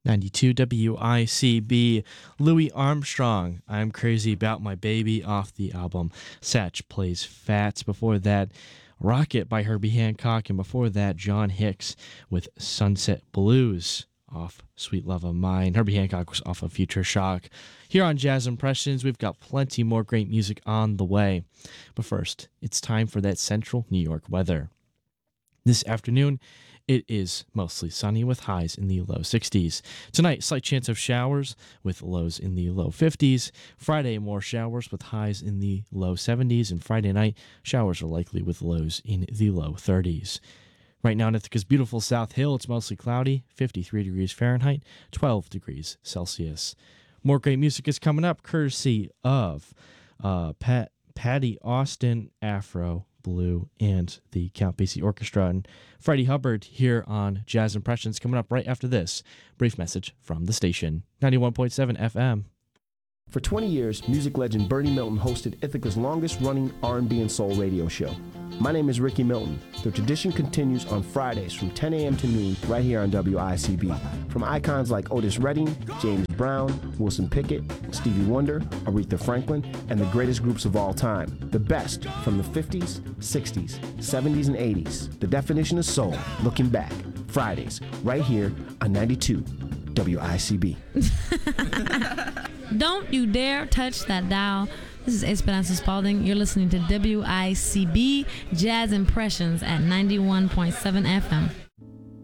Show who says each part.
Speaker 1: 92 WICB. Louis Armstrong, I'm Crazy About My Baby, off the album Satch Plays Fats. Before that, Rocket by Herbie Hancock. And before that, John Hicks with Sunset Blues off Sweet Love of Mine. Herbie Hancock was off of Future Shock. Here on Jazz Impressions, we've got plenty more great music on the way. But first, it's time for that central New York weather. This afternoon, it is mostly sunny with highs in the low 60s. Tonight, slight chance of showers with lows in the low 50s. Friday, more showers with highs in the low 70s. And Friday night, showers are likely with lows in the low 30s. Right now in Ithaca's beautiful South Hill, it's mostly cloudy, 53 degrees Fahrenheit, 12 degrees Celsius. More great music is coming up, courtesy of Patty Austin, Afro Blue, and the Count Basie Orchestra, and Freddie Hubbard here on Jazz Impressions, coming up right after this brief message from the station. 91.7 FM.
Speaker 2: For 20 years, music legend Bernie Milton hosted Ithaca's longest-running R&B and soul radio show. My name is Ricky Milton. The tradition continues on Fridays from 10 a.m. to noon right here on WICB. From icons like Otis Redding, James Brown, Wilson Pickett, Stevie Wonder, Aretha Franklin, and the greatest groups of all time. The best from the 50s, 60s, 70s, and 80s. The definition of soul, looking back. Fridays, right here on 92 WICB.
Speaker 3: Don't you dare touch that dial. This is Esperanza Spalding. You're listening to WICB Jazz Impressions at 91.7 FM.